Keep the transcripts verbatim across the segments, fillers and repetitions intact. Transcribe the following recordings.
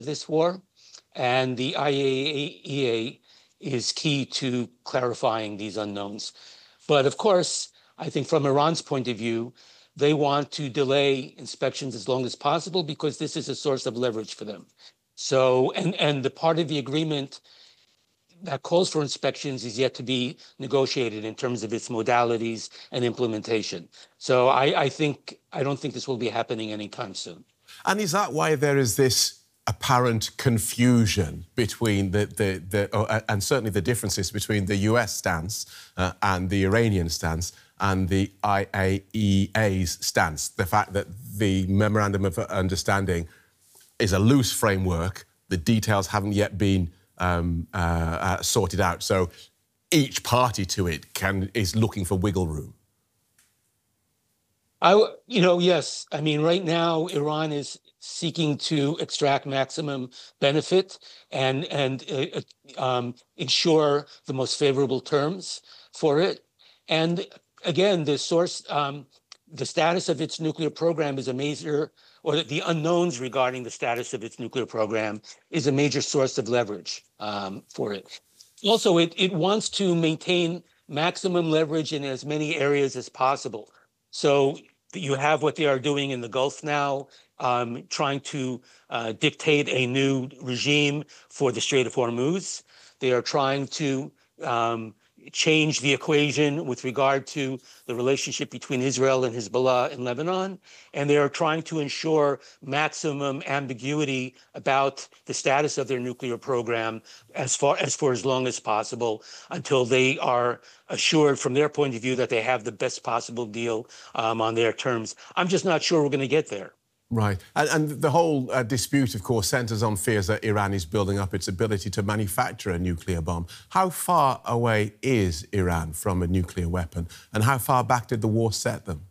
this war, and the I A E A is key to clarifying these unknowns. But of course, I think from Iran's point of view, they want to delay inspections as long as possible because this is a source of leverage for them. So, and, and the part of the agreement that calls for inspections is yet to be negotiated in terms of its modalities and implementation. So I, I think, I don't think this will be happening anytime soon. And is that why there is this apparent confusion between the, the, the uh, and certainly the differences between the U S stance uh, and the Iranian stance and the I A E A's stance? The fact that the Memorandum of Understanding is a loose framework, the details haven't yet been um, uh, uh, sorted out, so each party to it can is looking for wiggle room. I, you know, yes. I mean, right now, Iran is seeking to extract maximum benefit and and uh, um, ensure the most favorable terms for it. And again, the source, um, the status of its nuclear program is a major, or the unknowns regarding the status of its nuclear program is a major source of leverage um, for it. Also, it it wants to maintain maximum leverage in as many areas as possible. So you have what they are doing in the Gulf now, um, trying to uh, dictate a new regime for the Strait of Hormuz. They are trying to um, change the equation with regard to the relationship between Israel and Hezbollah in Lebanon. And they are trying to ensure maximum ambiguity about the status of their nuclear program as far as for as long as possible until they are assured from their point of view that they have the best possible deal um, on their terms. I'm just not sure we're going to get there. Right. And, and the whole uh, dispute, of course, centres on fears that Iran is building up its ability to manufacture a nuclear bomb. How far away is Iran from a nuclear weapon? And how far back did the war set them?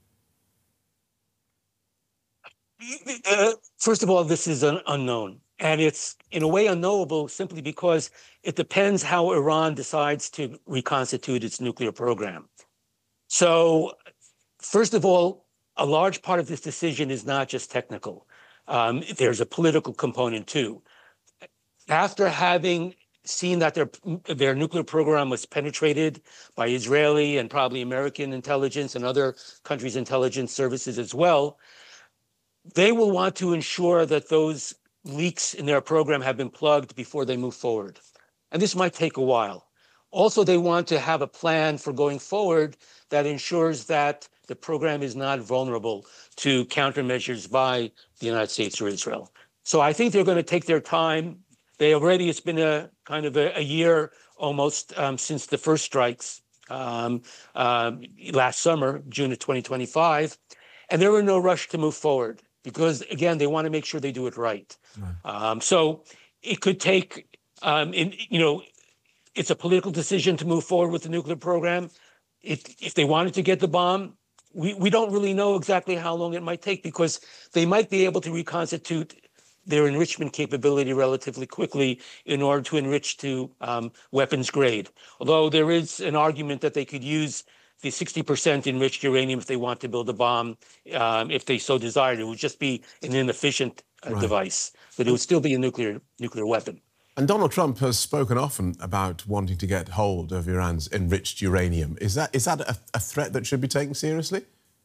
Uh, first of all, this is an unknown. And it's, in a way, unknowable simply because it depends how Iran decides to reconstitute its nuclear program. So, first of all, a large part of this decision is not just technical. Um, there's a political component, too. After having seen that their, their nuclear program was penetrated by Israeli and probably American intelligence and other countries' intelligence services as well, they will want to ensure that those leaks in their program have been plugged before they move forward. And this might take a while. Also, they want to have a plan for going forward that ensures that the program is not vulnerable to countermeasures by the United States or Israel. So I think they're going to take their time. They already, it's been a kind of a, a year almost um, since the first strikes um, uh, last summer, June of twenty twenty-five. And they're in no rush to move forward because, again, they want to make sure they do it right. right. Um, so it could take, um, in, you know, it's a political decision to move forward with the nuclear program. If, if they wanted to get the bomb, we, we don't really know exactly how long it might take because they might be able to reconstitute their enrichment capability relatively quickly in order to enrich to um, weapons grade. Although there is an argument that they could use the sixty percent enriched uranium if they want to build a bomb, um, if they so desired. It would just be an inefficient uh, right. device, but it would still be a nuclear nuclear weapon. And Donald Trump has spoken often about wanting to get hold of Iran's enriched uranium. Is that is that a, a threat that should be taken seriously?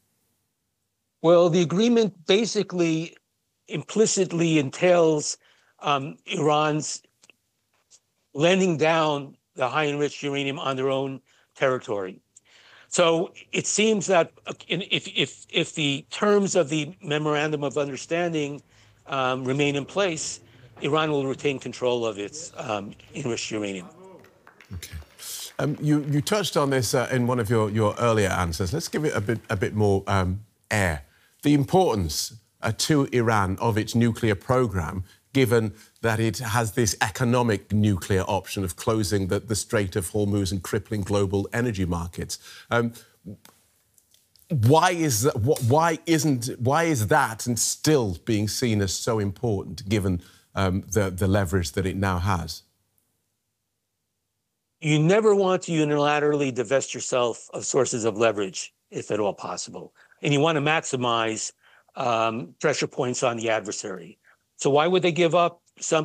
Well, the agreement basically implicitly entails um, Iran's lending down the high enriched uranium on their own territory. So it seems that if if if the terms of the Memorandum of Understanding um, remain in place, Iran will retain control of its um, enriched uranium. Okay. Um, you, you touched on this uh, in one of your, your earlier answers. Let's give it a bit, a bit more um, air. The importance uh, to Iran of its nuclear program, given that it has this economic nuclear option of closing the, the Strait of Hormuz and crippling global energy markets. Um, why is that, why isn't why is that and still being seen as so important, given Um, the, the leverage that it now has? You never want to unilaterally divest yourself of sources of leverage, if at all possible. And you want to maximize um, pressure points on the adversary. So why would they give up some